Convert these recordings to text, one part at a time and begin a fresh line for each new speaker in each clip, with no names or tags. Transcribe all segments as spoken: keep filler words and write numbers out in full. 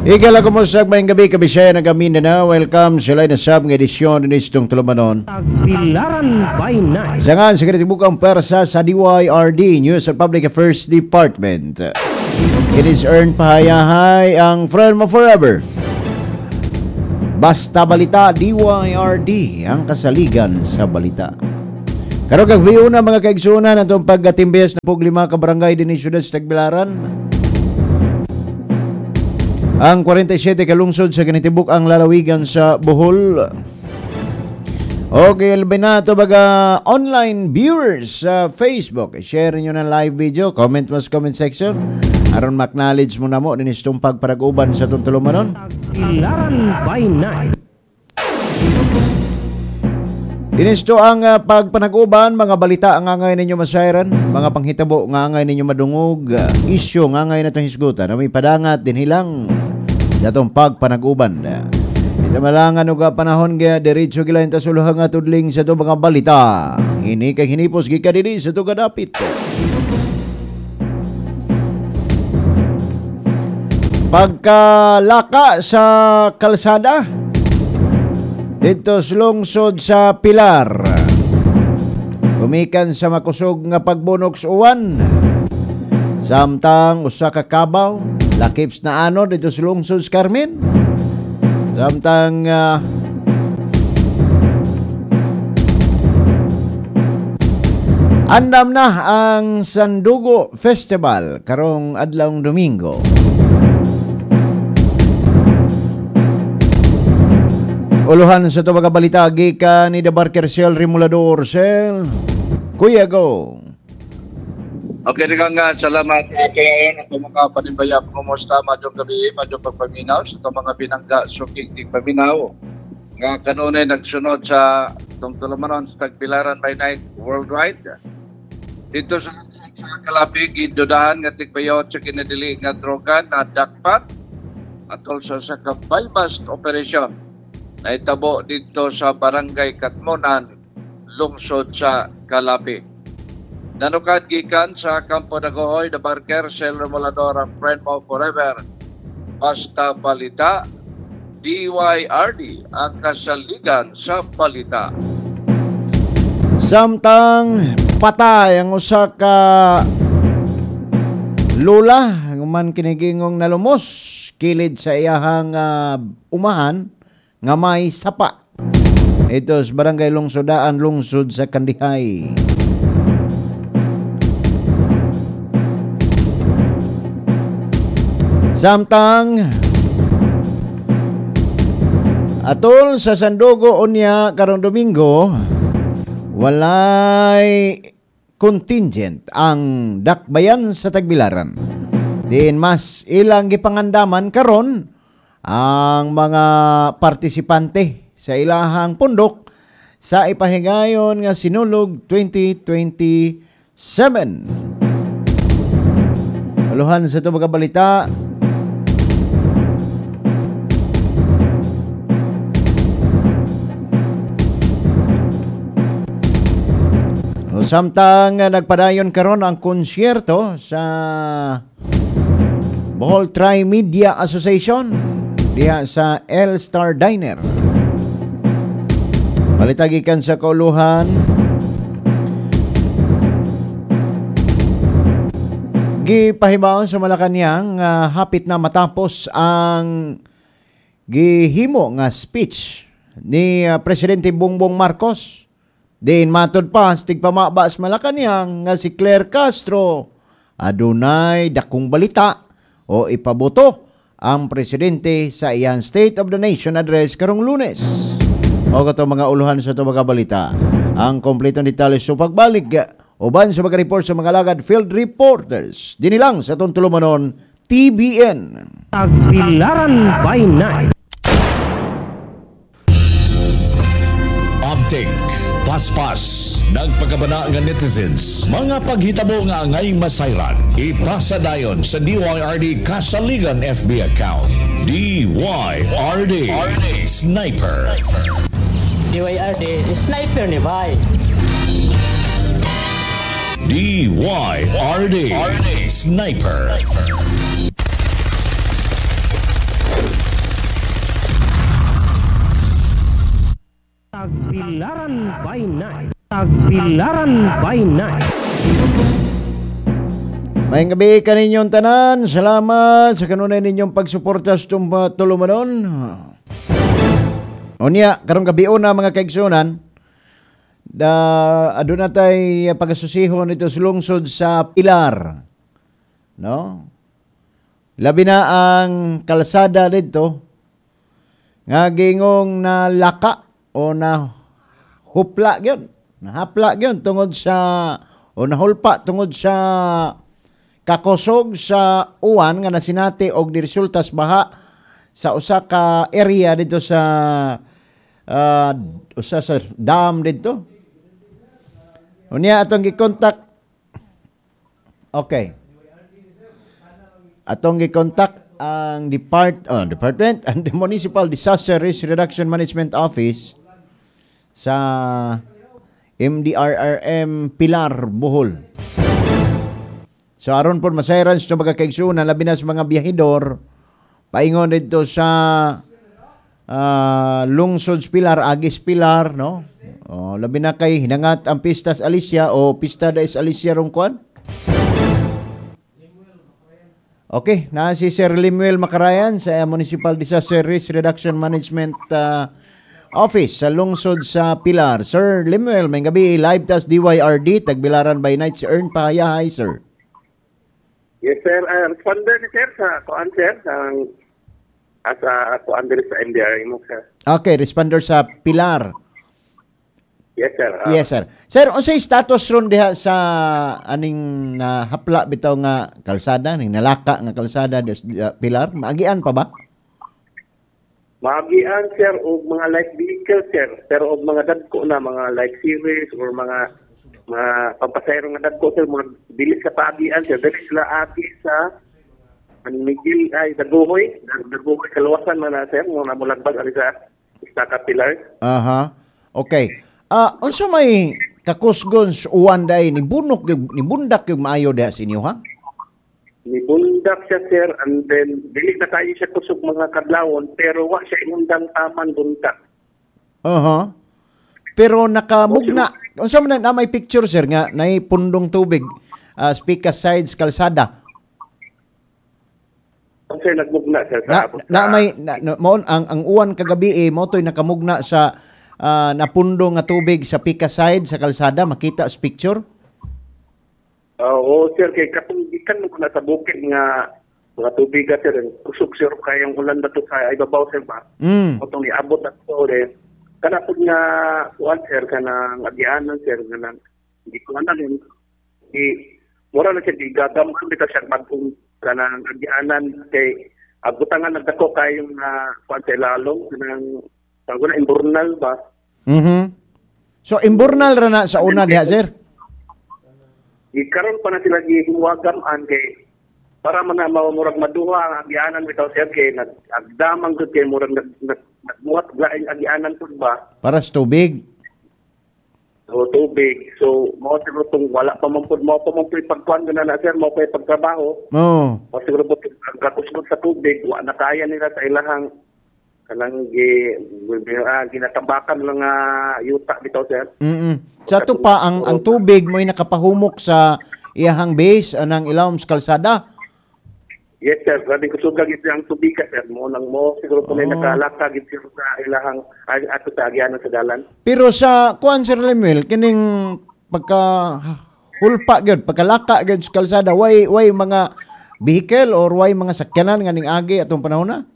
Ikala kumusta mayang gabi kabisaya ng gamin na welcome sila na sab ng edisyon ni itong tulumanon.
Tagbilaran by night.
Sangan sa kinatibukang persa sa D Y R D, News and Public Affairs Department. It is earned pahayahay ang friend mo forever. Basta balita, D Y R D, ang kasaligan sa balita. Karong kagbiyo na mga kaigsunan atong pagatimbiyas na pug lima ka barangay dinhi siyudad sa Tagbilaran. Ang forty-seven kalungsod sa kinitibuk ang lalawigan sa Bohol. Okay, albinato baga online viewers sa Facebook. Share nyo ng live video. Comment mas comment section. Aron maknowledge mo na mo din itong pagparaguban sa itong tulumanon.
Tagbilaran by night.
Dinisto ang uh, pagpanaguban, mga balita ang angay ninyo masayran, mga panghitabo nga angay ninyo madungog, uh, isyo nga angay na itong hisgutan, na may padangat din hilang datong pagpanaguban. Uh, ito malangan o panahon kaya diretso gila yung tasuluhang at udling sa itong mga balita. Hini kay hinipos gika diri sa itong kadapit. Pagkalaka sa kalsada dito sa lungsod sa Pilar, gumikan sa makusog nga pagbunok sa uwan, samtang usa ka kabaw lakips na ano dito sa lungsod sa Carmen, samtang uh, andam na ang Sandugo Festival karong adlawng Domingo. Uluhan sa ito mga balita, gika ni The Barker Sel Rimulador. Sel, Kuya, go.
Okay, rin nga, salamat. Kaya yun, ito mga panibaya, kumusta, madyong gabi, madyong pagpaminaw, sa ito mga binangga, suking paminaw. Nga kanunay nagsunod sa itong tulumanon sa Tagbilaran by Night worldwide. Dito sa, sa Kalapig, idudahan nga tigbayot sa kinadili nga droga na dakpat at also sa kabay-bust operation. Naitabo dito sa Barangay Katmonan, lungsod sa Calapig. Nanukad gikan sa Campo Dagohoy, The Barker, Sel Remolador, ang friend mo forever. Basta balita, D Y R D, ang kasaligan sa balita.
Samtang patay ang usa ka lula, man kinigingong nalumos, kilid sa iyahang uh, umahan, nga may sapa. Ito sa Barangay Lungsodaan, lungsod sa Kandihay. Samtang atol sa Sandugo unya karong Domingo, walay contingent ang dakbayan sa Tagbilaran. Diin mas ilang gipangandaman karon ang mga partisipante sa ilahang pundok sa ipahigayon nga Sinulog twenty twenty-seven. Aluhan sa ito mga balita, samtang nagpadayon karon ang konsyerto sa Bohol Tri-Media Association diha sa El Star Diner. Balitagikan sa kauluhan, gipahibaon sa Malacañang uh, hapit na matapos ang gihimo nga speech ni uh, Presidente Bongbong Marcos. Din matod pa stig pamaba sa Malacañang nga si Claire Castro adunay dakong balita o ipaboto ang presidente sa iyang State of the Nation address karong Lunes. O kato mga uluhan sa ito mga balita. Ang kompletong detalye sa pagbalik uban sa mga report sa mga lagad field reporters. Dinilang sa itong tulumanon T V N.
Tagbilaran by night.
Update, paspas, nagpagabana nga netizens, mga paghitabo nga ngay masayran, ipasa dayon sa D Y R D Kasaligan F B account. D Y R D Sniper.
D Y R D Sniper ni Bay.
D Y R D Sniper.
Tagbilaran by Night. Tagbilaran by Night.
May gabi kaninyong tanan. Salamat sa kanunay ninyong pagsuporta sa itong tulumanon. Unya, karong gabi na mga kaigsunan, da adun na tay pagasusihon ito sa lungsod sa Pilar. No? Labi na ang kalsada dito nga gingong na laka o na hupla gyud. Nahapla gyud tungod sa o nahulpa tungod sa kakosog sa uwan nga nasinati og niresulta sa baha sa usa ka area dito sa uh, usa sa dam dito. Unya atong gi-contact. Okay. Atong gi-contact ang depart oh, department and the Municipal Disaster Risk Reduction Management Office sa M D R R M Pilar, Bohol. So aron po masayran sa mga kaigsunan labi na sa mga biyahidor paingon dito sa uh, lungsod Pilar, Agis Pilar, no? O labi na kay hinangat ang Pistas Alicia o Pista des Alicia rong kuan. Okay, na si Sir Limuel Macarayan sa Municipal Disaster Risk Reduction Management uh, Office sa lungsod sa Pilar. Sir Limuel, may gabi live tas D Y R D Tagbilaran by Night si Ern Pahayahay, sir.
Yes, sir. Uh, responder ni sir sa kuan, sir. Ang asa kuan diri sa M D R mo, sir.
Okay, responder sa Pilar.
Yes, sir. Uh,
Yes, sir. Sir, unsay status ron diha sa aning na hapla bitaw nga kalsada, ning nalaka nga kalsada des uh, Pilar? Maagian pa ba?
Maagian, sir, og mga light vehicle, sir. Pero og mga dadko na, mga light series or mga mga pampasayro nga dadko, sir, mga bilis sa paagian, sir. Dali sila ati sa Miguel ay Daguhoy. Daguhoy kaluwasan man na, sir. Mga namulagbag ali sa Istaka Pilar.
Aha. Okay. Ah, uh, unsa may kakusgon sa uwan day ni bunok ni bundak yung maayo diha sa inyo, ha?
Ni bundak siya, sir, and then dili na tayo siya kusog mga kadlawon, pero wa siya inundang taman buntak.
Aha. Pero nakamugna, unsa man na may picture, sir, nga nay pundong tubig uh, speak sides kalsada.
Ang sir nagmugna, sir,
Na,
sa
na may na, na, mo, ang ang uwan kagabi eh mo toy nakamugna sa uh, napundong nga tubig sa Pika side sa kalsada, makita sa picture.
Uh, oo, sir, kay katong gikan mo na sa bukid nga mga tubig, sir, kusog, sir, kayang ulan na to sa ibabaw, sir, ba?
Mm.
Otong iabot na to, rin. Kana po nga, kuwan, sir, kanang agianan, sir, kanang, hindi ko na rin, di, mura na siya, di gagaman, bitaw siya, magkong, kanang agianan, kay, abutangan nagdako kayong, uh, kuwan, sir, lalong, kanang, tango na, imburnal ba?
Mhm. So imburnal ra na sa una diha, sir.
Ikaroon pa na sila gihimuagaman kay para man na murag maduha ang agianan bitaw sir kay nagagdamang gud kay murag nag, nag, nagmuhat laing agianan pud ba
Para sa tubig.
so tubig so mo siguro tong wala pa man pud mo pa man pud pagkuan gana na sir mo pa pagtrabaho
Oh.
o siguro po gakusgot sa tubig wa na kaya nila sa ilahang kanang gi uh, ginatambakan lang nga uh, yuta bitaw sir.
Mm. Sa to pa ang ang tubig mo ay nakapahumok sa iyahang base anang ilawom sa kalsada.
Yes sir, grabe ko sugag ito ang tubig sir mo nang mo siguro po
Oh.
may nakalaka gid sir sa ilahang ay, ato sa agyanan sa dalan.
Pero sa kuan, Sir Lemuel, kining pagka hulpa gyud, pagkalaka gyud sa kalsada, why why mga vehicle or why mga sakyanan nga ning agi atong panahon na?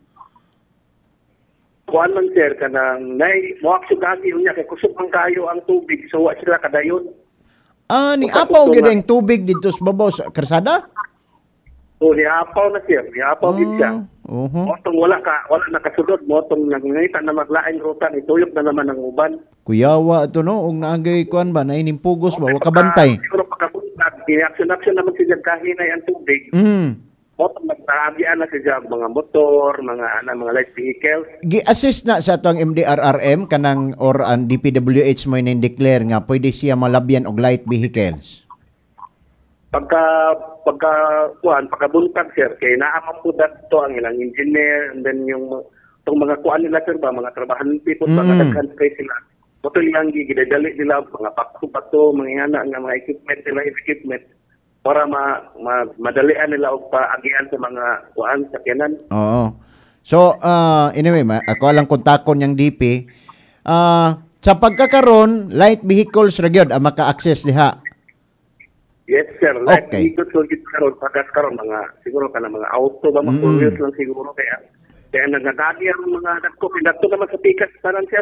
Kuan man sir kanang nay mo aksugagi unya kay kusog man kayo ang tubig so wa sila kadayon.
Ah, ning apaw gyud ang tubig dito sa babaw sa kalsada?
So niapaw na sir, niapaw gid siya.
Uh-huh.
Motong wala ka wala nakasulod motong nangita na maglaing ruta ituyok na naman ang uban.
Kuyawa ito no, ug naagay kuan ba, nainimpugos ba, wa kabantay.
Siguro pagkabuntag, action-action naman siya kahinay ang tubig.
Mm.
Motong nagtaagian na siya mga motor, mga ana mga light vehicles.
Gi-assist na sa atong M D R R M kanang or ang D P W H mo nin-declare nga pwede siya malabyan og light vehicles.
Pagka pagka kuan pagkabuntag sir kay naa man po dato ang ilang engineer and then yung tong mga kuan nila sir ba mga trabahan people mm. mga daghan kay sila Moto lang gidadali nila mga pakto-pakto, mga ina nga mga equipment nila, equipment para ma, ma madalian nila og paagian sa mga kuan sa kanan.
Oo. So, uh, anyway, ma- ako lang kontakon yung D P. Uh, sa pagkakaroon, light vehicles ra gyud ang maka-access diha.
Yes, sir. Like,
Okay.
okay. Ikot so karon pagkas karon mga siguro kana mga auto ba mga
Mm.
mm. lang siguro kaya kaya nagadagi ang mga dagko pinadto naman sa pikas tanan sir.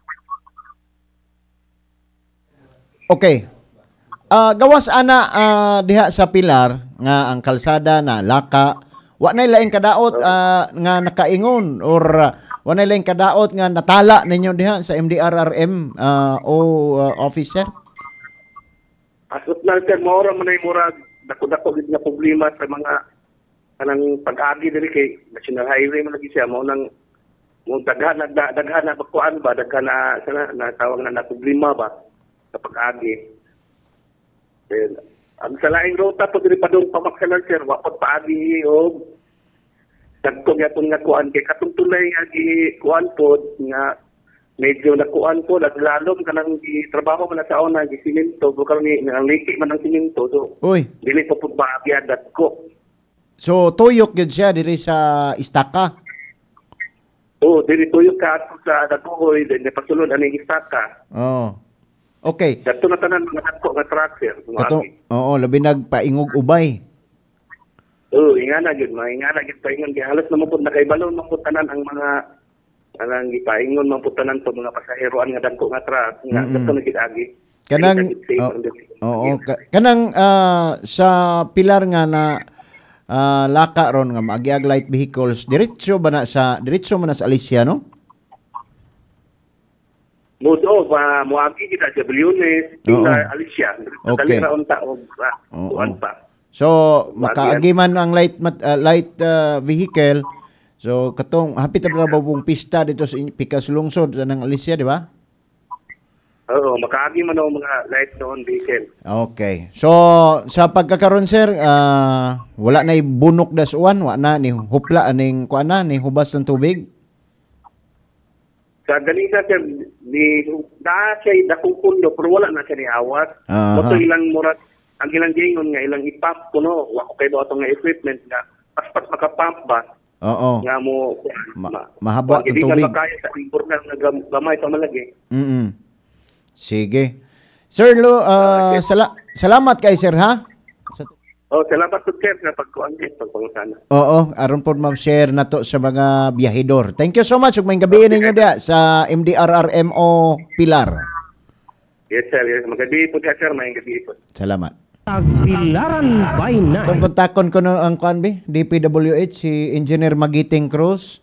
Okay. Ah, gawas ana ah, diha sa Pilar nga ang kalsada na laka, wa na laing kadaot ah, nga nakaingon or ah, wa na laing kadaot nga natala ninyo diha sa M D R R M ah, o ah, officer.
Asot na sir mo ra man ay murag dako-dako gid nga problema sa mga kanang pag-agi diri kay National Highway man lagi siya mo nang mo daghan na da- daghan na bakuan ba daghan na sana na tawag na na problema ba sa pag-agi. Then, ang sa laing rota po diri pa doon pamaksalan sir wa pod paagi o dagko gyapon nga kuan kay katong tulay nga gi kuan pod nga medyo nakuan po lalom kanang trabaho man sa una gi simento bukal ni ang liki man ang simento so
Uy,
dili po pud baagya dagko.
so tuyok gyud siya diri sa Istaka.
Oh, dili tuyo ka ato sa Daguhoy, then pasulod ani istaka.
Oh. Okay.
Dato na tanan mga dagko nga truck sir.
Kato, oo, labi nagpaingog ubay.
Oh, ingana gyud, maingana gyud paingon kay halos naman pud nakaibalon man pud tanan ang mga kanang gipaingon man pud tanan pud mga pasaheroan nga dagko nga truck nga
Mm-mm.
dato na gid agi.
Kanang
Dili ka gid safe
oh,
ang dili.
oo, ka- kanang ah, sa Pilar nga na ah, laka ron nga maagiag light vehicles, diretso ba na sa diretso man na sa Alicia, no?
Mudo pa moagi kita sa Bliones,
Oo.
ila Alicia.
Okay.
Dali ra unta og
Oo.
kuan pa.
So makaagi man ang light mat- ah, light ah, vehicle. So katong hapit na ba pong pista dito sa in- Pikas Lungsod sa ng Alicia, di ba?
Oo, makaagi man ang mga light doon vehicle.
Okay. So sa pagkakaroon sir, ah, wala na bunok das uwan, wala na ni hupla aning kuan na ni hubas ng tubig.
Sa ganita sir, ni da siya dakong pundo pero wala na siya ni awat.
Aha.
Moto ilang murag ang ilang gingon nga ilang ipump kuno, wa ko kay do atong nga equipment nga paspas maka-pump ba
Oo.
nga mo
Ma- mahaba ang tubig.
Hindi ka makaya sa import na gam- gamay pa malagi.
Mm. Sige. Sir Lo, ah, sala- salamat kay sir ha.
Oh, salamat po sir sa pagkuan din pagpangutana.
Oo, aron po ma-share na to sa mga biyahidor. Thank you so much. Ug may gabi ninyo dia sa M D R R M O Pilar.
Yes sir, yes. Magadi po siya sir, may gabi po.
Salamat.
Tagbilaran by night.
Kung kontakon ko no ang kuan bi, D P W H si Engineer Magiting Cruz.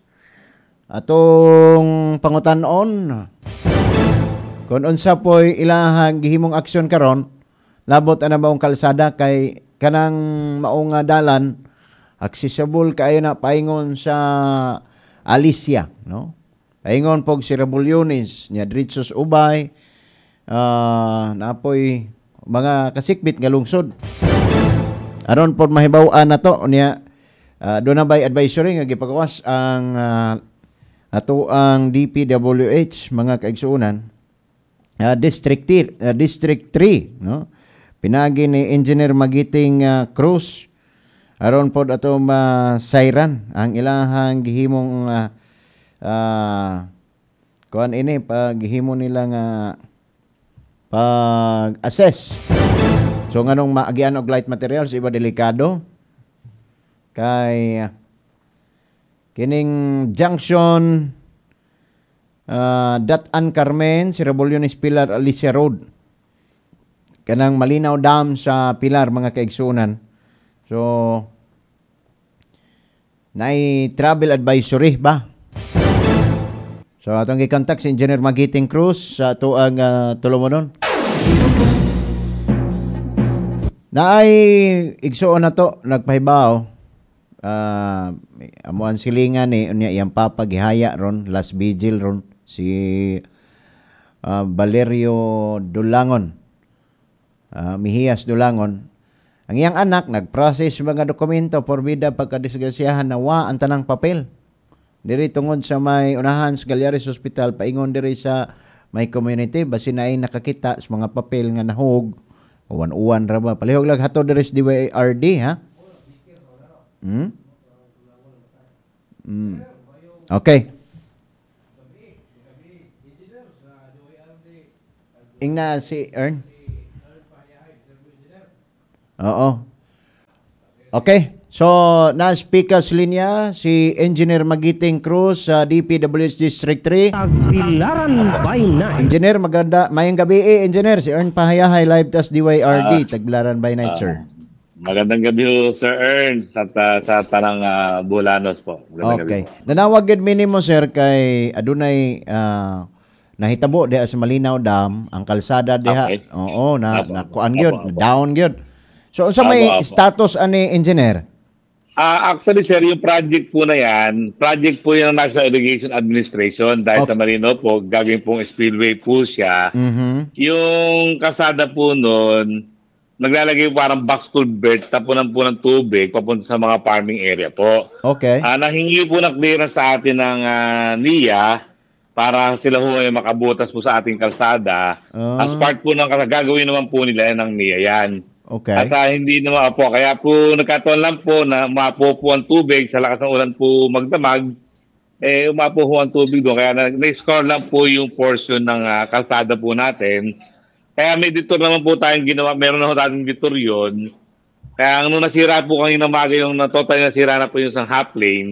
Atong pangutanon. Kung unsa po'y ilahang gihimong aksyon karon, labot ana maong kalsada kay kanang maong nga dalan accessible kaayo na paingon sa Alicia, no? Paingon pog si Rebulyones nya diretso sa Ubay. Ah, napoy mga kasikbit nga lungsod. Aron pod mahibaw-an nato niya uh, do na bay advisory nga gipagawas ang ah, ato ang D P W H mga kaigsuonan. Uh, District three, uh, District three, no? Pinagi ni Engineer Magiting uh, Cruz aron pod ato masayran ang ilahang gihimong uh, uh, kuan ini pag gihimo nila nga pag-assess. So nganong maagian og light materials iba delikado kay uh, kining junction Uh, Datan Carmen, si Rebulyones Pilar, Alicia Road. Kanang Malinaw Dam sa Pilar, mga kaigsunan. So, naay travel advisory ba? So, atong gikontak si Engineer Magiting Cruz sa tuang uh, tulumonon. Naay igsuon na to, nagpahibaw. Uh, amuan silingan ni unya iyang papa gihaya ron, last vigil ron. Si uh, Valerio Dulangon, uh, Mihiyas Dulangon. Ang iyang anak nag-process mga dokumento porbida pagkadisgrasyahan na wa ang tanang papel. Diri tungod sa may unahan sa Galyares Hospital paingon diri sa may community basin na ay nakakita sa mga papel nga nahog uwan-uwan ra ba palihog lag hato deres D Y R D ha. Hmm? Mm. Okay. Ingna si Ern. Oo. Okay. So, na-speaker sa linya si Engineer Magiting Cruz sa D P W H District three.
Tagbilaran by night.
Engineer, maganda. Mayang gabi eh, Engineer. Si Ern Pahayahay, live tas D Y R D. Uh, Tagbilaran by night, uh, sir.
Magandang gabi ho, Sir Ern, sa, ta, sa tanang uh, Bulanos po. Magandang
okay.
Gabi po.
Nanawag gid minimo, sir, kay adunay uh, nahitabo diha sa Malinaw Dam, ang kalsada diha. Okay. Oo, na, na kuan gyud, down gyud. So, unsa may apo, apo. status ani, Engineer?
Uh, actually, sir, yung project po na yan, project po yan ng National Irrigation Administration dahil okay. sa Malinaw po, gagawin pong spillway po siya. Mm-hmm. Yung kasada po noon, naglalagay parang box culvert, tapunan po ng tubig papunta sa mga farming area po.
Okay.
Uh, nahingi po ng clearance sa atin ng uh, N I A para sila ho ay makabutas po sa ating kalsada. Uh. As part po ng gagawin naman po nila ng N I A yan.
Okay.
At uh, hindi naman po. Kaya po nagkataon lang po na umapo po ang tubig sa lakas ng ulan po magdamag. Eh, umapo po ang tubig doon. Kaya na-score lang po yung portion ng uh, kalsada po natin. Kaya may detour naman po tayong ginawa. Meron na po tayong detour yun. Kaya nung nasira po kanina umaga yung na total nasira na po yung isang half lane,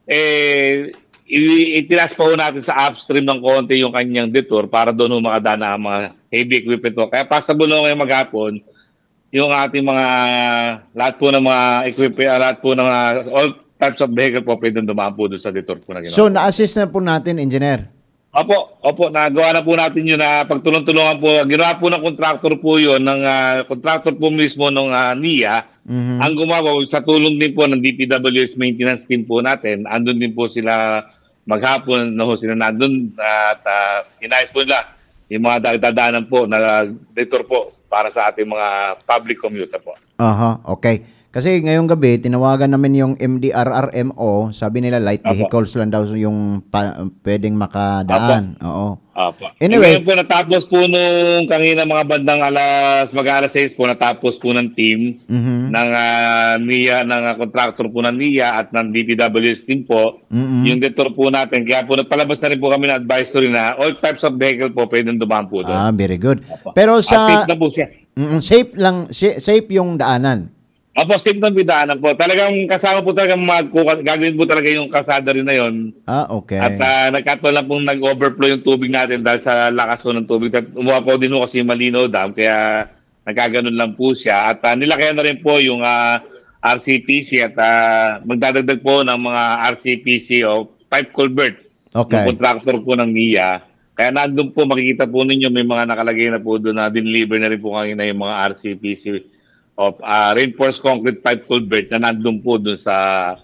eh, itilas pa po natin sa upstream ng konti yung kanyang detour para doon po makadana ang mga heavy equipment po. Kaya possible na ngayon maghapon, yung ating mga, lahat po ng mga equipment, lahat po ng mga, all types of vehicle po pwede dumaan po doon sa detour po na ginawa.
So, na-assist na po natin, Engineer?
Opo, opo, nagawa na po natin yun na pagtulong-tulungan po. Ginawa po ng contractor po yun, ng uh, contractor po mismo ng uh, N I A. Mm-hmm. Ang gumawa, sa tulong din po ng D P W H maintenance team po natin, andun din po sila maghapon, no, sila nandun at uh, inayos po nila yung mga dadaanan po na detour po para sa ating mga public commuter po.
Aha, uh-huh, okay. Kasi ngayong gabi, tinawagan namin yung M D R R M O. Sabi nila, light vehicles Apo. lang daw yung pa, pwedeng makadaan. Apo. Oo.
Apo.
Anyway.
Ngayon po, natapos po nung kanina mga bandang alas, mag-alas seis po, natapos po ng team mm-hmm. ng uh, N I A, ng uh, contractor po ng N I A at ng D P W S team po. Mm-hmm. Yung detour po natin. Kaya po, nagpalabas na rin po kami ng advisory na all types of vehicle po pwedeng dumaan po doon.
Ah, very good. Apo. Pero sa...
At safe na po siya.
Mm, safe lang, safe yung daanan.
Opo, safe ng bidaanan po. Talagang kasama po talaga mag gagawin po talaga yung kasada rin na yon.
Ah, okay.
At uh, nagkataon lang pong nag-overflow yung tubig natin dahil sa lakas po ng tubig. At umuha po din po kasi Malinaw Dam, kaya nagkaganon lang po siya. At uh, nilakayan na rin po yung uh, R C P C at uh, magdadagdag po ng mga R C P C o pipe culvert.
Okay.
Yung contractor po ng N I A. Kaya nandun po, makikita po ninyo, may mga nakalagay na po doon na dineliver na rin po kanina yung mga R C P C of uh, reinforced concrete pipe culvert na nandun po doon sa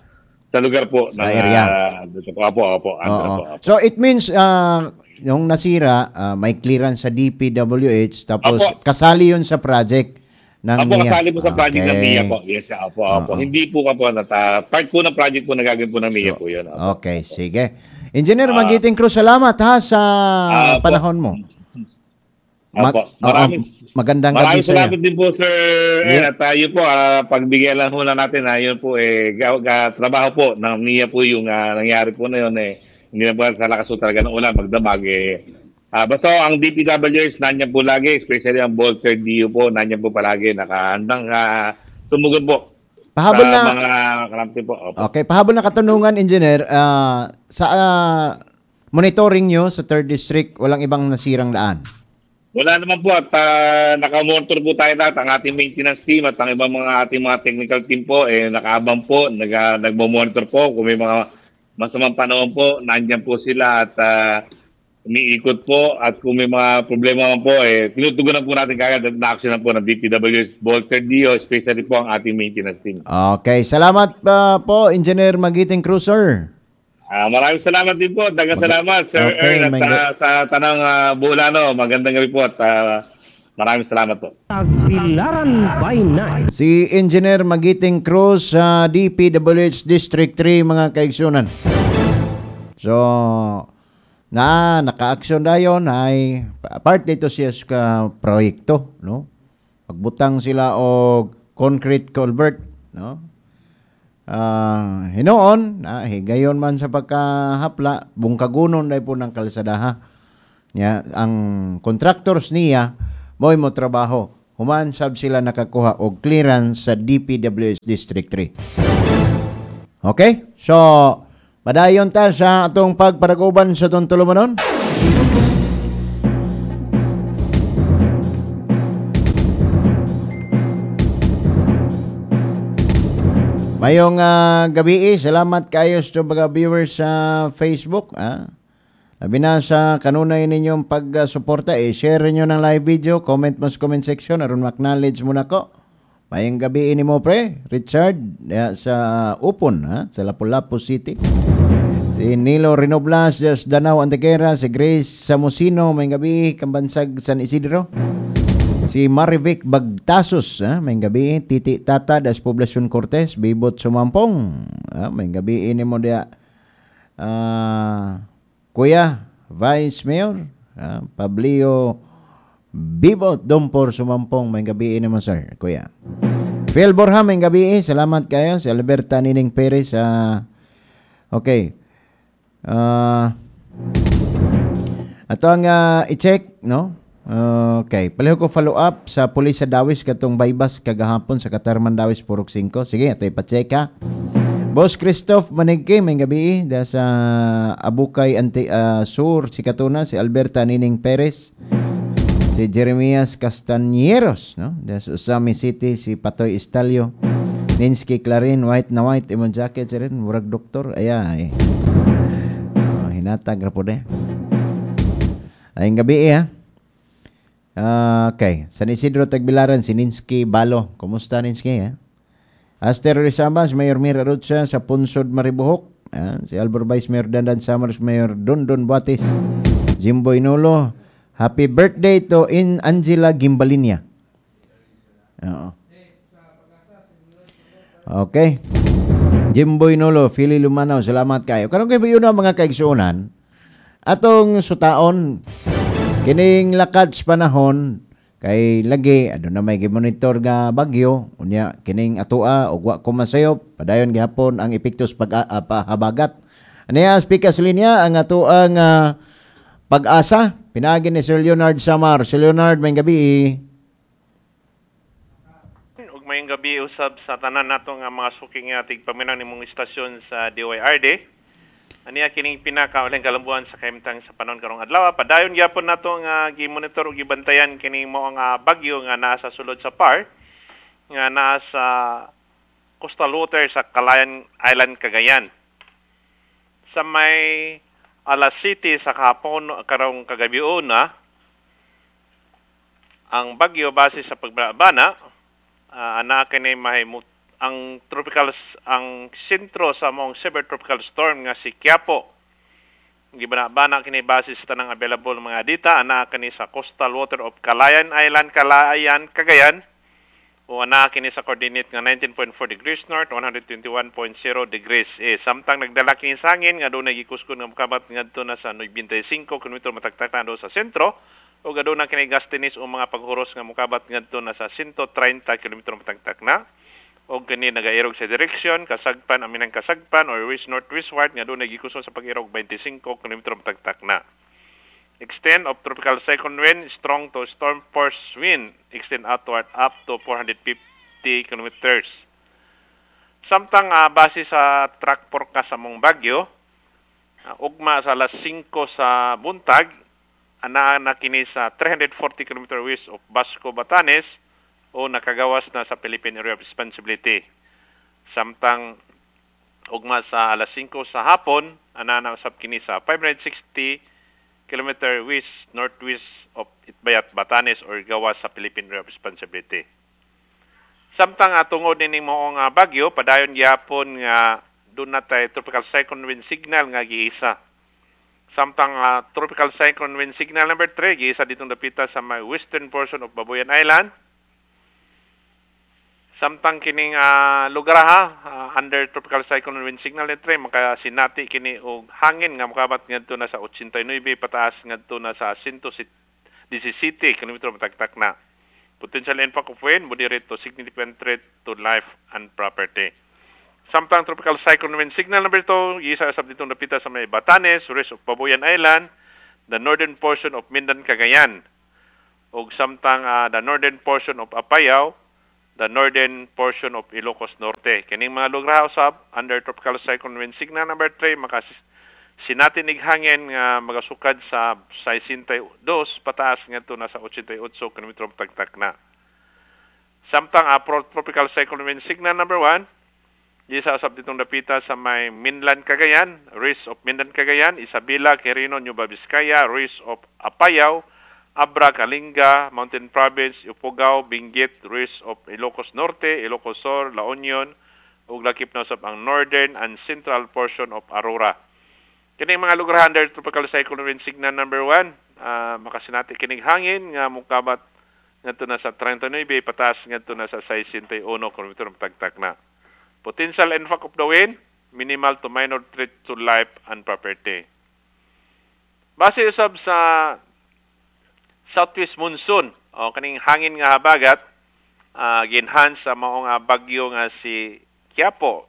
sa lugar po
sa
na,
area.
Uh, po, apo, apo, apo, apo.
So it means uh, yung nasira uh, may clearance sa D P W H tapos apo. Kasali yun sa project ng
Apo,
N I A.
kasali po sa project
okay.
ng N I A po. Yes, apo, apo. Uh-oh. Hindi po ka po nata part po ng project po na gagawin po ng N I A so, po yun. Apo.
Okay, sige. Engineer uh, Magiting Cruz, salamat ha sa uh, panahon mo.
Mag- Apo, maraming,
uh, magandang gabi
maraming salamat din po, Sir. Yeah. At uh, yun po, uh, pagbigyan lang muna natin, uh, yun po, eh, ga- ga- trabaho po ng N I A po yung uh, nangyari po na yun, eh, hindi na po sa lakas po talaga ng ulan, magdamag, eh. Uh, basta ang D P W S, nandiyan po lagi, especially ang Bolter D U po, nandiyan po palagi, nakahandang uh, tumugon po.
Pahabol
sa
na,
mga kalampi po. Opo.
Okay, pahabol na katanungan, Engineer, uh, sa uh, monitoring nyo sa third District, walang ibang nasirang daan?
Wala naman po at uh, nakamonitor po tayo lahat, ang ating maintenance team at ang ibang mga ating mga technical team po, eh, nakaabang po, nag, uh, nagmo-monitor po. Kung may mga masamang panahon po, nandiyan po sila at uh, umiikot po. At kung may mga problema man po, eh, tinutugunan po natin kagad at na-action po ng D P W S Bolter D O, especially po ang ating maintenance team. Okay,
salamat uh, po, Engineer Magiting Cruz, sir.
Uh, maraming salamat din po. Dagang Mag- salamat, Sir okay, Ern, at uh, sa tanang uh, Bulano. Magandang gabi po at uh, maraming salamat po.
Tagbilaran by night.
Si Engineer Magiting Cruz sa uh, D P W H District three, mga kaigsunan. So, na naka-action dayon ay part dito siya sa proyekto, no? Pagbutang sila og concrete culvert, no? Ah, hinoon, ah, higayon man sa pagkahapla, bungkagunon dai po ng kalsadaha. Nya ang contractors niya mo'y mo trabaho. Human sab sila nakakuha og clearance sa D P W S District three. Okay? So, padayon ta sa atong pagparagoban sa atong tulumanon. Mayong uh, gabi, eh. Salamat kayo sa mga viewers sa Facebook. Ah. Labi na sa kanunay ninyong pag-suporta, eh, share nyo ng live video, comment mo sa comment section, aron ma-acknowledge mo na ko. Mayong gabi ni mo, pre, Richard, ya, sa Upon, ha? Sa Lapu-Lapu City. Si Nilo Rinoblas, Jas Danao Antequera, si Grace Samosino, mayong gabi, Kambansag San Isidro. Si Marivic Bagtasos, ha? Mayong gabi, Titi Tata, Das Poblacion Cortes, Bibot Sumampong, ha? Mayong gabi ni mo dia, ah... Uh, Kuya, Vice Mayor, uh, Pablio Bibot, Dompor, Sumampong, may gabi naman, sir, Kuya. Phil Borja, may gabi, salamat kayo. Si Alberta Nining Perez, uh, okay. Uh, ato ang uh, i-check, no? Uh, okay, paliho ko follow up sa pulis sa Dawis, katong baybas kagahapon sa Katarman Dawis, Purok cinco. Sige, ito ipacheck ha. Boss Christoph Manigke, may gabi, da sa Abukay Anti, uh, Sur, si Katuna, si Alberta Nining Perez, si Jeremias Castañeros, no? Da sa Usami City, si Patoy Estalio, Ninsky Clarin, white na white, imong jacket siya rin, murag doktor, aya, eh. Oh, hinatag na po de. Ayong gabi, eh, ha? Uh, okay, San Isidro Tagbilaran, si Ninsky Balo. Kumusta, Ninsky, ha? Aster Rizabas, Mayor Mira Rutsa sa Punsod Maribohok. Ah, si Albor Vice Mayor Dandan Summers, Mayor Dondon Buatis. Jimboy Nolo, happy birthday to in Angela Gimbalinia. Oo. Okay. Jimboy Nolo, Philly Lumanaw, salamat kayo. Karong kayo yun ang mga kaigsuunan, atong sutaon, kining lakad sa panahon, kay lagi ado na may gimonitor nga bagyo unya kining atua og wa ko masayop padayon gihapon ang epektos pag uh, pahabagat aniya speaker sa linya ang atua nga pag-asa pinagi ni Sir Leonard Samar. Sir Leonard, may gabi.
Ug may gabi usab sa tanan nato nga mga suking nga tigpaminaw nimong istasyon sa D Y R D. Aniya kining pinakauling kalambuan sa kahimtang sa panon karong adlaw. Padayon gyapon nato nga gi-monitor ug gibantayan kining mao nga bagyo nga naa sa sulod sa P A R nga naa sa coastal water sa Calayan Island, Cagayan. Sa may alas City sa kahapon karong kagabi na ang bagyo base sa pagbabana uh, ana kini mahimut ang tropical ang sentro sa mong severe tropical storm nga si Quiapo. Gibana-bana kini base sa tanang available mga data ana kini sa coastal water of Calayan Island, Calayan, Cagayan. O ana kini sa coordinate nga nineteen point four degrees north, one twenty-one point zero degrees east. Samtang nagdala kini sa hangin nga dunay gikuskon nga mokabat ngadto na sa ninety-five kilometro matagtak na do sa sentro. O aduna kini gastinis o mga paghuros nga mokabat ngadto na sa one thirty kilometro matagtak na. O kini nagairog sa direksyon kasagpan aminang kasagpan or west northwestward nga doon nagikuso sa pag-irog twenty-five kilometro matagtak na. Extent of tropical cyclone wind strong to storm force wind extend outward up to four hundred fifty kilometers. Samtang uh, base sa track forecast sa mong bagyo, uh, ugma sa alas singko sa buntag ana na kini sa three hundred forty kilometers west of Basco, Batanes o nakagawas na sa Philippine Area of Responsibility. Samtang ugma sa alas singko sa hapon, ana na usab kini sa five hundred sixty kilometers west northwest of Itbayat, Batanes or gawas sa Philippine Area of Responsibility. Samtang atungod ni mo nga bagyo, padayon gyapon nga doon na tayo tropical cyclone wind signal nga giisa. Samtang uh, tropical cyclone wind signal number three, giisa ditong dapita sa may western portion of Babuyan Island. Samtang kining uh, lugar ha, uh, under tropical cyclone wind signal ni Trey, maka sinati kini og hangin nga mokabat ngadto na sa eighty-nine pataas ngadto na sa one hundred seventeen kilometro matagtak na. Potential impact of wind moderate to significant threat to life and property. Samtang tropical cyclone wind signal number two, isa sab ditong napita sa may Batanes, rest of Babuyan Island, the northern portion of Mindan, Cagayan, ug samtang uh, the northern portion of Apayao, the northern portion of Ilocos Norte. Kining mga lugar usab under tropical cyclone wind signal number three, maka sinatin ig hangin nga magasukad sa sixty-two pataas ngadto na sa eighty-eight kilometro tagtak na. Samtang uh, tropical cyclone wind signal number one, isa usab ditong dapita sa may Minlan, Cagayan, rest of Mindan, Cagayan, Isabela, Quirino, Nueva Vizcaya, rest of Apayao, Abra, Kalinga, Mountain Province, Ifugao, Benguet, rest of Ilocos Norte, Ilocos Sur, La Union, ug lakip na usab ang northern and central portion of Aurora. Kining mga lugar under tropical cyclone wind signal number one, uh, makasinati kining hangin nga mukabat ngadto na sa thirty-nine pataas ngadto na sa sixty-one kilometro tagtak na. Potential impact of the wind, minimal to minor threat to life and property. Base usab sa southwest monsoon o kaning hangin nga habagat, uh, ginhans sa maong uh, bagyo nga si Quiapo.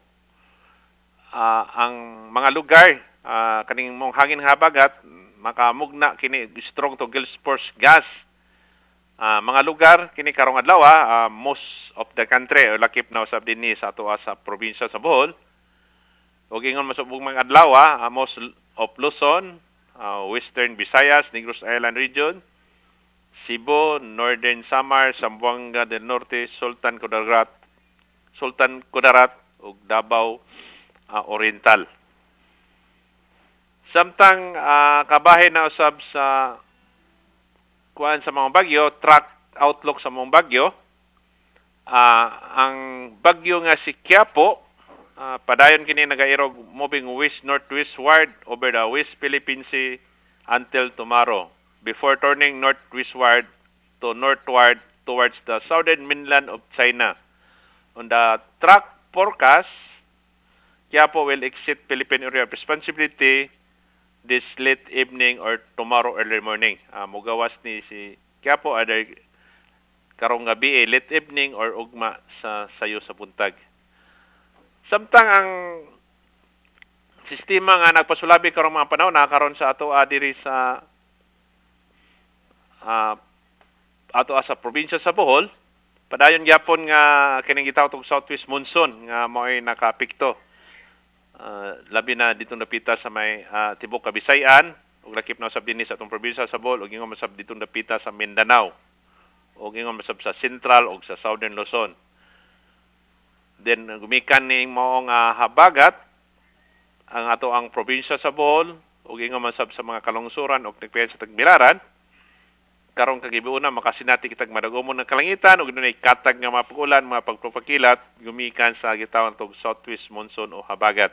Uh, ang mga lugar uh, kaning mong hangin nga habagat makamugna kini strong to gale force gas. Uh, mga lugar kini karong adlaw uh, most of the country o lakip na usab dinhi sa ato sa probinsya sa Bohol. Ug ingon masubong mga adlaw uh, most of Luzon, uh, Western Visayas, Negros Island region, Cebu, Northern Samar, Zamboanga del Norte, Sultan Kudarat, Sultan Kudarat ug Davao uh, Oriental. Samtang uh, kabahin na usab sa kuan sa mga bagyo, track outlook sa mga bagyo, uh, ang bagyo nga si Quiapo, uh, padayon kini nagairog moving west-northwestward over the West Philippine Sea until tomorrow, before turning northwestward to northward towards the southern mainland of China. On the track forecast, Quiapo will exit Philippine area of responsibility this late evening or tomorrow early morning. Uh, mugawas ni si Quiapo aday karong gabi eh, late evening or ugma sa sayo sa buntag. Samtang ang sistema nga nagpasulabi karong mga panahon nakaron sa ato uh, diri sa uh, ato uh, sa probinsya sa Bohol, padayon gyapon nga kining gitawag og southwest monsoon nga mo'y nakapikto. Uh, labi na ditong napita sa may uh, Tibok Kabisayan ug lakip na usab dinhi sa atong probinsya sa Bohol ug ingon masab ditong napita sa Mindanao ug ingon masab sa Central ug sa Southern Luzon. Then gumikan ning maong uh, habagat ang ato ang probinsya sa Bohol ug ingon masab sa mga kalungsuran ug nagpayan sa Tagbilaran. Karong kagibuuna makasinati kitag madagomon ng kalangitan ug dunay katag nga mga pag-ulan, mga pagpapakilat gumikan sa gitawag og southwest monsoon o habagat.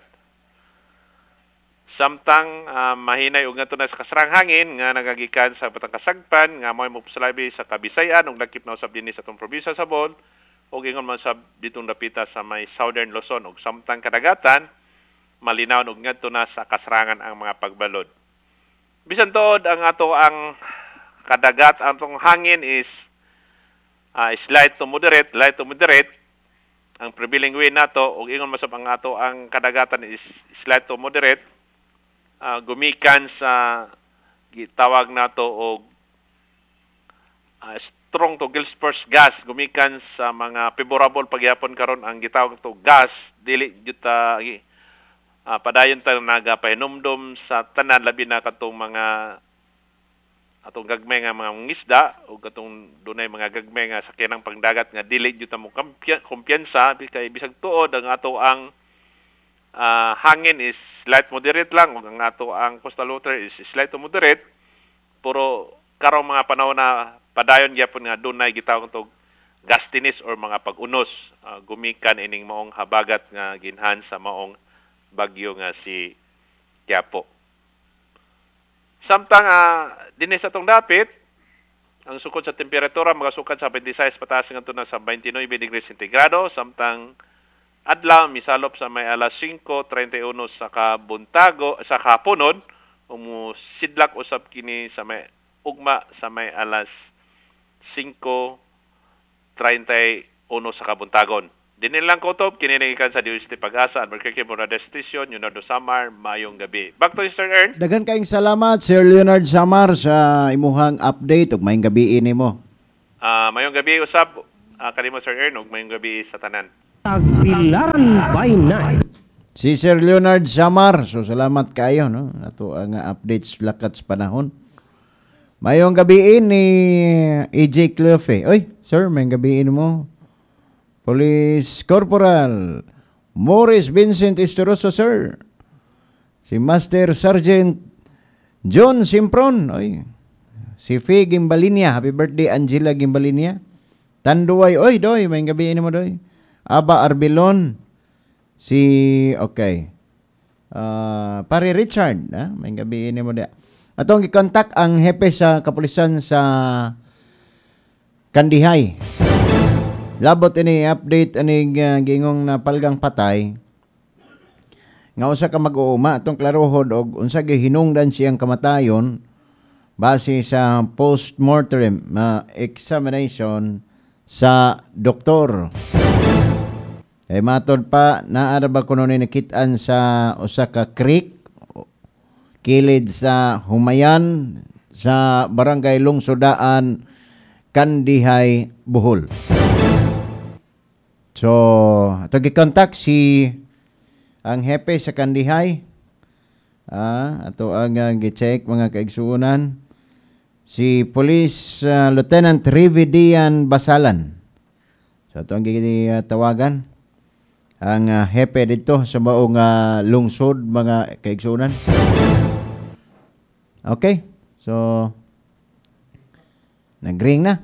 Samtang uh, mahinay og ngadto na sa kasarang hangin nga nagagikan sa Batang Kasagpan nga mo'y mopsalabi sa Kabisayan ug lakip na usab dinhi sa atong probinsya sa Bohol ug ingon man sab ditong dapita sa may Southern Luzon ug samtang kadagatan malinaw og ngadto na sa kasarangan ang mga pagbalod. Bisan tuod ang ato ang kadagat atong hangin is uh, is light to moderate, light to moderate. Ang prevailing wind nato ug ingon masab ang ato ang kadagatan is, is light to moderate. Uh, gumikan sa gitawag nato og uh, strong to gale force gas, gumikan sa mga favorable pagyapon karon ang gitawag to gas dili juta uh, padayon ta nagapahinumdom sa tanan labi na katong mga atong gagmay nga mga ngisda o katong dunay mga gagmay nga sakyanang pangdagat nga dili jud ta mo kumpiyansa kay bisag tuod ang ato ang uh, hangin is light moderate lang ug ang ato ang coastal water is slight to moderate, puro karong mga panahon na padayon gyapon nga dunay gitawag og gastinis or mga pag-unos, uh, gumikan ining maong habagat nga ginhan sa maong bagyo nga si Quiapo. Samtang uh, dinhi sa tong dapit, Ang sukod sa temperatura magasukad sa twenty-six pataas ngadto na sa twenty-nine degrees sentigrado samtang adlaw misalop sa may alas five thirty-one sa kabuntago sa kahaponon umusidlak usab kini sa may ugma sa may alas five thirty-one sa kabuntagon. Dinhi lang kutob kini nagikan sa D O S T Pag-asa and Mercury Radio Station Leonardo Samar mayong gabi. Back to Mister Ern.
Dagan kaayong salamat Sir Leonard Samar sa imuhang update ug mayong gabi nimo.
Ah, mayong gabi usab uh, kanimo Sir Ern ug mayong gabi sa tanan.
Tagbilaran by night.
Si Sir Leonard Samar, so salamat kayo no ato ang uh, updates lakat sa panahon. Mayong gabi ni A J Cleofe. Oy, sir, mayong gabi mo. Police Corporal Morris Vincent Estoroso, sir. Si Master Sergeant John Simpron. Oy. Si Faye Gimbalinia. Happy birthday, Angela Gimbalinia. Tanduay. Oy, doy. May gabi mo, doy. Aba Arbelon. Si, okay. Uh, pare Richard. Ha? May gabi mo, doy. Atong i-contact ang hepe sa kapulisan sa Kandihay. Labot ini update ani uh, gingong na palgang patay. Nga usa ka mag-uuma atong klarohod og unsa gihinungdan siyang kamatayon base sa post-mortem uh, examination sa doktor. Ay matod pa naa ra ba kuno ni nakit-an sa usa ka creek kilid sa Humayan sa Barangay Lungsodaan, Kandihay, Bohol. So, ito gi-contact si ang hepe sa Kandihay. Ah, ato ang uh, gi-check mga kaigsuonan. Si Police uh, Lieutenant Rividian Basalan. So, ito ang gi-tawagan. Ang uh, hepe dito sa maong uh, lungsod mga kaigsuonan. Okay. So, nag-ring na.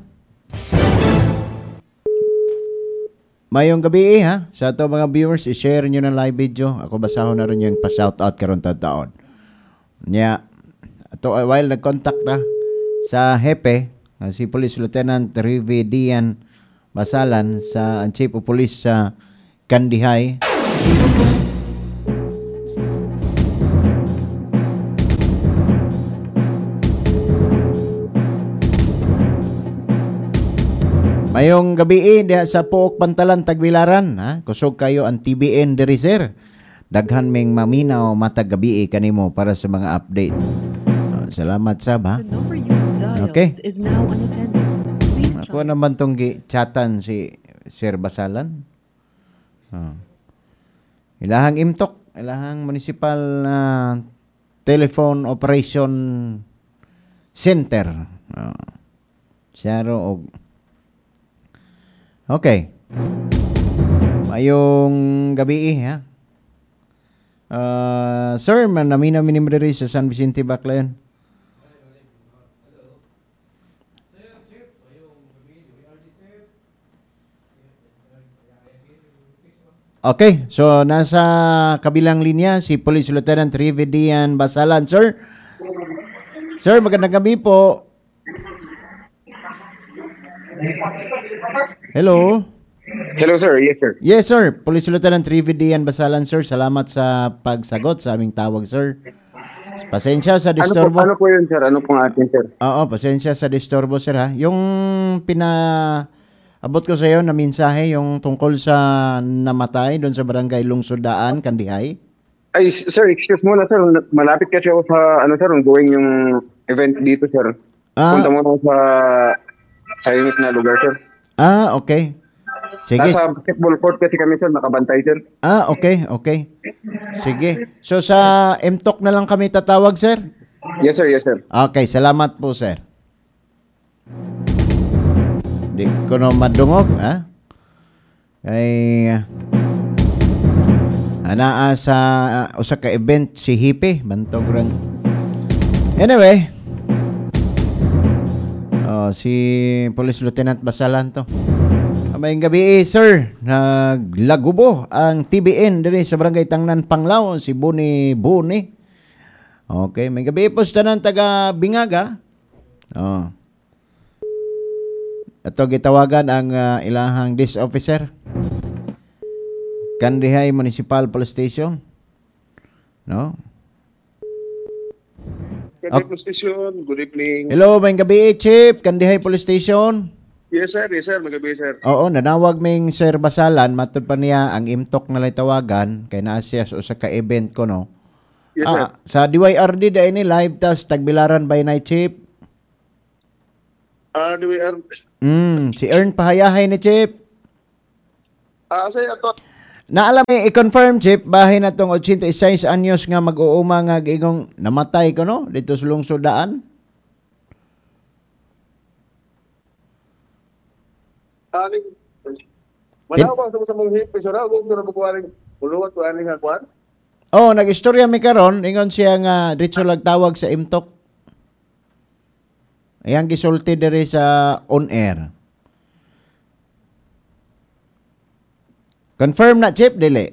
Mayong gabi eh, ha. Sa ato mga viewers, i-share nyo ng live video. Ako basahon na rin yung pa-shoutout karon taon. Nya, ato while nag-contact na sa hepe, si Police Lieutenant Rividian Basalan sa ang Chief of Police sa Kandihay. Mayong gabi eh, diha sa Puok Pantalan, Tagbilaran. Ha? Kusog kayo ang T B N diri sir. Daghan ming maminaw matag gabi eh, kanimo para sa mga update. Uh, salamat sab ha. Okay. Ako naman tong gi-chatan si Sir Basalan. Uh, ilahang imtok, ilahang municipal uh, telephone operation center. Uh, siya ro og okay. Mayong gabi eh, ha. Uh, sir, naminaw minimreri sa San Vicente Baclayon. Okay, so nasa kabilang linya si Police Lieutenant Rividian Basalan. Sir, sir, magandang gabi po. Hello.
Hello sir, yes sir.
Yes sir, Police Lieutenant Rividian Basalan sir. Salamat sa pagsagot sa aming tawag sir. Pasensya sa disturbo.
Ano po, ano po yun sir? Ano pong atin sir?
Oo, pasensya sa disturbo sir ha. Yung pina abot ko sa iyo na mensahe yung tungkol sa namatay doon sa Barangay Lungsodaan, Kandihay.
Ay sir, excuse mo na sir. Malapit kasi ako sa ano sir, going yung event dito sir.
Ah.
Punta mo sa tahimik na lugar sir.
Ah, okay. Sige.
Nasa basketball court kasi kami sir, nakabantay sir.
Ah, okay, okay. Sige. So sa M T O C na lang kami tatawag, sir?
Yes sir, yes sir.
Okay, salamat po, sir. Di ko na madungog, ha? Kay anaa sa uh, usa ka event si Hipe, bantog rang. Anyway, oh, si Police Lieutenant Basalan to. Mayong gabi, eh, sir. Naglagubo ang T B N diri sa Barangay Tangnan, Panglao, si Buni Buni. Okay, may gabi po sa tanan taga Bingaga. Oh. ato gitawagan ang uh, ilahang desk officer. Kandihay Municipal Police Station. No?
Kandihay Police Station, good evening.
Hello, may gabi, Chief. Kandihay Police Station.
Yes sir, yes sir, magabi sir.
Oo, nanawag ming Sir Basalan, matod pa niya ang imtok na lay tawagan kay naa siya sa usa ka event ko, no.
Yes
ah,
sir.
sa D Y R D da ini live tas Tagbilaran by night, Chief.
Ah, do we are
Mm, si Ern pahayahay ni Chief.
Ah, say ato.
Naalam may i-confirm, Chief, bahin na tong eighty-six anyos nga mag-uuma nga giingong namatay ko, no, dito sa lungsod daan.
Ani. Manawa sa mga hipis ra kung na magkuwaring uluwat ko ani nga kwan.
Oh, nag-istorya mi karon, ingon siya nga diretso tawag sa imtok. Ayang gisulti diri sa on air. Confirm na, Chief, dili.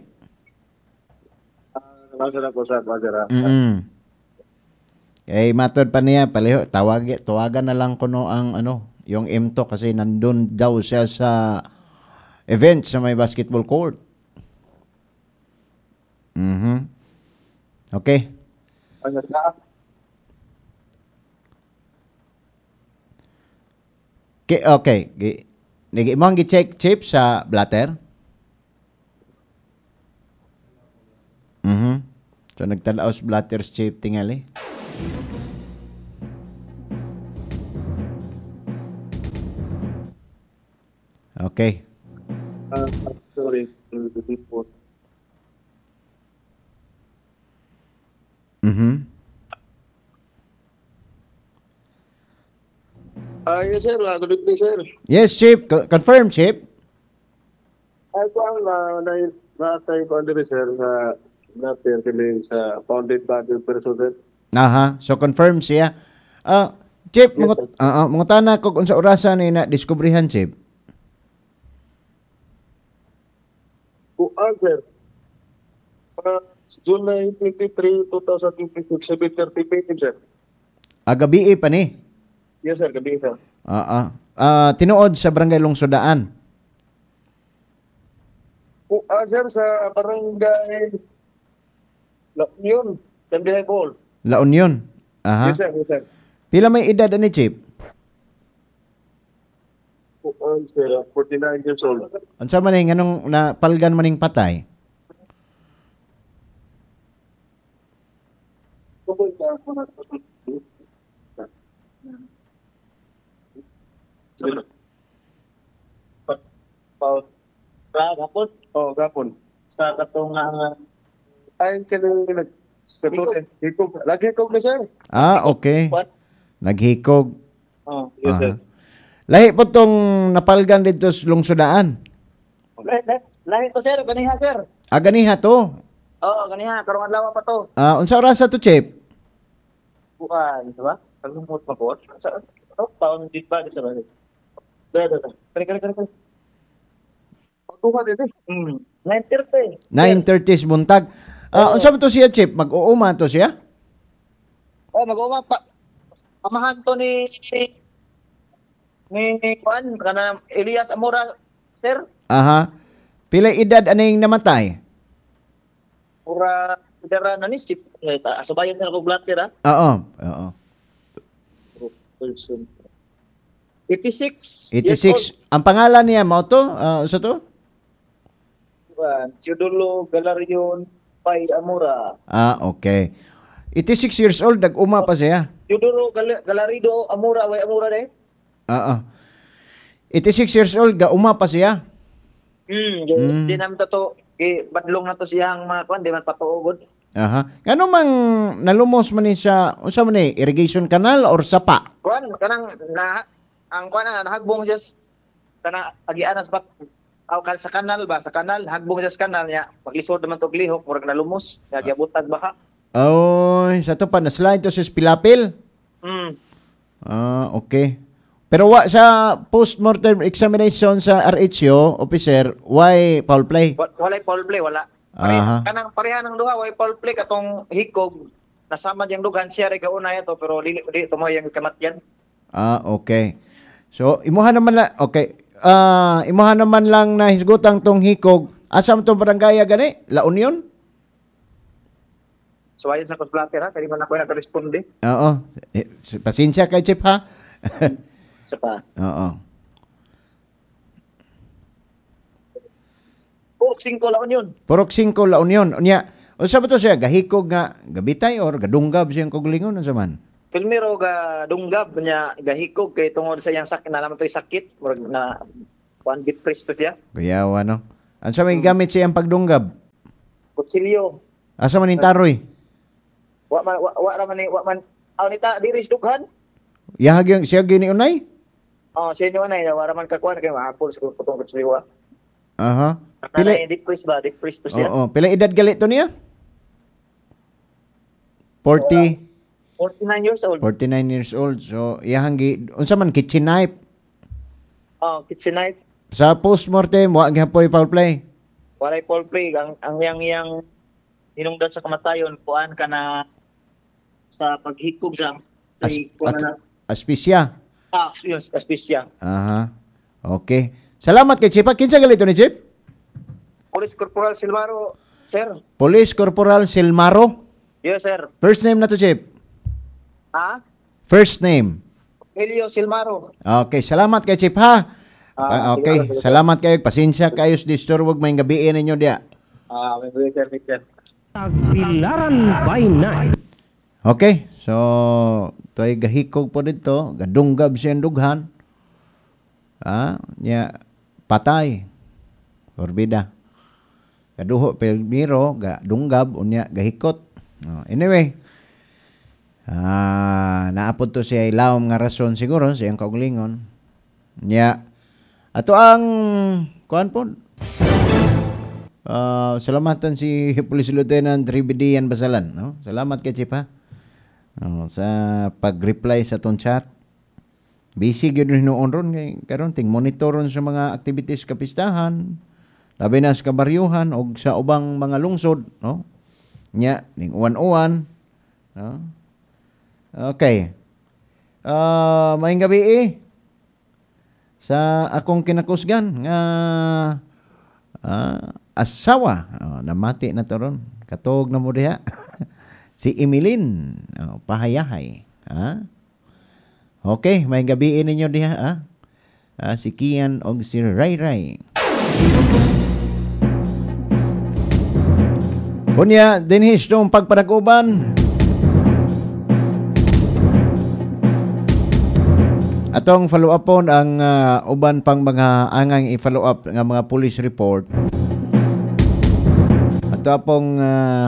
Ah, nasa na ko sa Bagara.
Mm. Eh matod pa niya paliho tawag tawagan na lang kuno ang ano, yung imtok kasi nandun daw siya sa event sa may basketball court. Mhm. Okay.
Ano na?
Okay, okay. Nigi mo ang gi-check, Chief, sa blatter? Mhm. So nagtanaw sa blatter, Chief, tingali. Okay.
Ah, sorry.
Mhm.
Ah, yes sir, ah, good evening sir.
Yes, Chief. Co- confirm, Chief.
Ay ko ang na na natay ko andre sir nga natin kini sa founded body president.
Aha. So confirm siya. Ah, Chief,
Yes,
mga
sir.
uh, mga tana ko kung sa orasan ni na diskubrihan, Chief.
Ku sir. Ah, July twenty-three, twenty twenty-six, seven thirty p m sir.
Agabi pa ni.
Yes sir, gabi sir.
Ah, ah. Ah, tinuod sa Barangay Lungsodaan.
Ku sir sa barangay La Union, Kandihay Ball.
La Union. Aha.
Yes sir, yes sir.
Pila may edad ani, Chief?
Ku sir, forty-nine years old.
Unsa man ning anong napalgan maning patay?
Paut. Ra gapon
Oh, gapon.
sa katong nga
Ay, kanang nag Hikog. Hikog. Lagi hikog na sir.
Ah, okay.
what?
Naghikog.
Oh.
Yes sir.
Aha. Lahi po tong napalgan dito sa Lungsodaan.
Lahi lahi- lahi to sir, ganiha sir.
Ah, ganiha to.
Oo, ganiha karong adlaw pa to.
Ah, unsa orasa to, Chief?
Bukan, sa ba? Kalumot pa po. Sa oh, taon dit ba sa ba? Da da da. Kare kare kare kare.
Pagkuha din eh.
Hmm. nine thirty.
nine thirty buntag. Ah, unsa man to siya, Chief? Mag-uuma to siya?
Oh, mag-uwa pa. Amahan to ni ni Juan kana Elias Amora sir.
Aha. Pila edad aning namatay?
Ura dara na ni sip eh, ta- subayan sa ko blatter ha.
Oo. Oo.
Person. eighty-six.
eighty-six. Ang pangalan niya mo to? Ah, unsa to?
Juan Teodoro Galarion Pai Amora.
Ah, okay. eighty-six years old, nag-uma pa siya.
Teodoro Gal- Galarido Amora way Amora de.
Oo. eighty-six years old, ga-uma pa siya.
Hmm,
Mm.
di namin to to eh, badlong na to siyang mga kwan di man patuugod.
Aha. Ngano mang nalumos man ni siya, unsa man ni, irrigation canal or sapa?
Kwan kanang na ang kwan na nahagbong siya s- kana agian sa bat aw kan sa kanal ba sa kanal hagbong siya sa kanal niya paglisod naman to glihok murag nalumos kaya giabutag baha.
Oy, sa to pa na slide to sa pilapil.
Hmm.
Ah, okay. Pero wa sa post-mortem examination sa R H O officer, why foul play?
Wa- Walay foul play wala. Pare,
Aha.
kanang pareha ng duha way foul play katong hikog nasama yang dugan siya ray gaunay to pero dili dili to mo yang kamatyan.
Ah, okay. So, imuha naman na, okay, ah imuha naman lang na hisgutang tong hikog, asam tong barangay gani? La Union?
So ayon sa konflater ha, kaya man ako nakaresponde.
Oo. Eh, pasensya kay Chip ha.
Sa pa.
Oo.
Purok singko laon yun.
Purok singko La Union. Unya, unsa ba to siya gahikog nga gabitay or gadunggab siyang koglingon unsa man?
Pilmero ga dunggab nya gahikog kay tungod sa iyang sakit, nalaman to'y sakit, murag na one bit presto siya.
Kuyawa no. Unsa may gamit siyang pagdunggab?
Kutsilyo.
Asa man taroy?
Wa man wa, wa ra man ni wa man aw nita diri sa dughan.
Yahag yung siya gini unay?
Oh, siya ni wanay wa ra man kakuan kay maapol sa putong kutsilyo.
Aha.
Pila
Pila
deep freeze ba? Deep freeze to siya.
Oo, pila edad gali to niya? forty
forty-nine years old.
forty-nine years old. So, iyahang gi unsa man kitchen knife.
Oh, kitchen knife.
Sa post-mortem, wa gyapon foul play.
Walay foul play ang ang yang yang hinungdan sa kamatayon kuan kana sa paghikog sa sa
As,
kuan
at,
na
aspesya.
ah, yes, aspesya.
Aha. Okay. Salamat kay Chip. Kinsa gali to ni Chip?
Police Corporal Silvaro, sir.
Police Corporal Silmaro.
Yes, sir.
First name na to, Chip.
Ah?
First name.
Elio Silmaro.
Okay, salamat kay Chip ha.
Ah,
Ah, okay,
sige, sige.
salamat kayo. Pasensya kayo sa disturbo may gabiin ninyo dia.
Ah, may good service, sir.
Tagbilaran by night.
Okay, so toy gahikog po dito, gadunggab siyang dughan. Ah, nya patay. Orbida. Kaduho pelmiro ga dunggab unya gahikot. Oh, anyway, ah naapod to siya ilawom nga rason siguro siyang kaugalingon. Nya ato ang kuan po. Uh, salamatan si Police Lieutenant Ribidian Basalan, no? Salamat kay Chip ha. Oh, sa pag-reply sa ton chat. Busy gyud hinuon ron kay karon ting monitoron sa mga activities kapistahan. Labi na sa kabaryuhan o sa ubang mga lungsod, no? Nya, ning uwan-uwan, no? Okay. Uh, maayong gabi eh. Sa akong kinakusgan nga uh, asawa, oh, namati na to ron. Katog na mo diha. Si Emilyn, oh, pahayahay. Ha? Okay, maayong gabi ninyo diha, ha? Uh, si Kian o si Ray Ray. Kunya, dinhis itong pagpanaguban. Atong follow upon ang uh, uban pang mga angang i-follow up ng mga police report. Ato pong uh,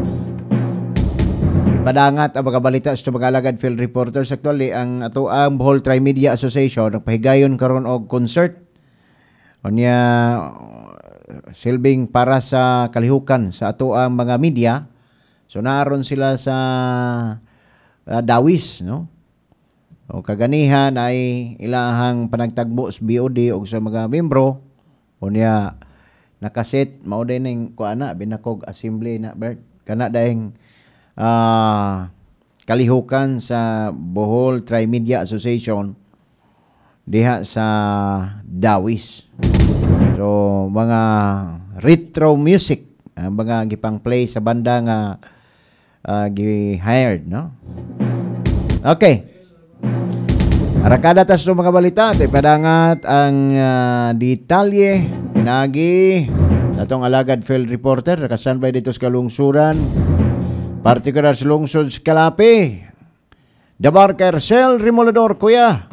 ipadangat ang mga balita sa mga alagad field reporters. Actually, ang ato ang Bohol Tri-Media Association nagpahigayon karon og concert. Kunya, silbing para sa kalihukan sa ato ang mga media. So naron sila sa uh, Dawis, no? O kaganihan ay ilahang panagtagbo sa B O D o sa mga membro. Unya nakaset mao din ning kuana binakog assembly na Bert. Kana daing uh, kalihukan sa Bohol Tri-Media Association diha sa Dawis. So, mga retro music, uh, mga gipang play sa banda nga uh, gi-hired, no? Okay. Arakada tas mga balita, tay padangat ang uh, detalye, pinagi, atong alagad field reporter, nakasanbay dito sa kalungsuran, partikular sa lungsod sa Kalapi, Dabar Carcel, Remolador, kuya.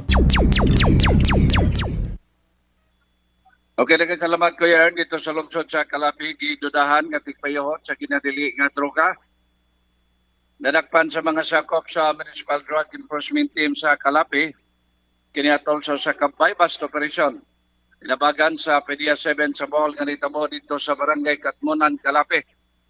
Okay, nagkakalamat ko yan dito sa lungsod sa Kalapi, gidudahan nga tigpayahon sa ginadili nga droga. Nadakpan sa mga sakop sa Municipal Drug Enforcement Team sa Kalapi, kiniatol sa sa Kampay Bust Operation. Inabagan sa P D A seven sa Bohol nga nitabo dito sa Barangay Katmunan, Kalapi.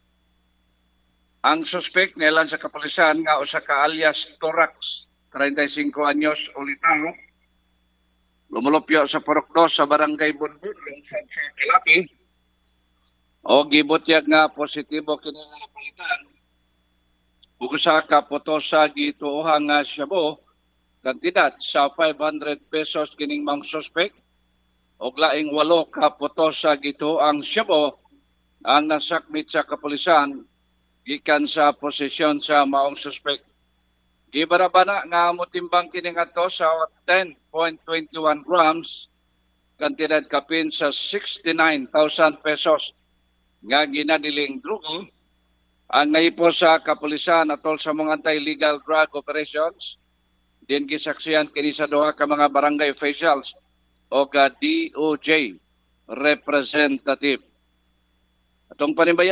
Ang suspect nilan sa kapulisan nga usa ka alias Torax, thirty-five anyos ulitaw, lumulupyo sa Purok dos sa Barangay Bunbun, lungsod sa Kalapi. O gibutyag nga positibo kini nga napalitan. Ug usa ka puto sa gituohang nga shabu kantidad sa five hundred pesos kining mga suspect og laing walo ka putos sa gituang Cebu ang nasakmit sa kapulisan gikan sa posisyon sa maong suspect. Gibarabana nga motimbang kini ngadto sa ten point two one grams kantidad kapin sa sixty-nine thousand pesos nga ginadiling drugo ang naipo sa kapulisan atol sa mga anti-illegal drug operations. Din gisaksihan kini sa duha ka mga barangay officials o ka D O J representative. Atong panimbayan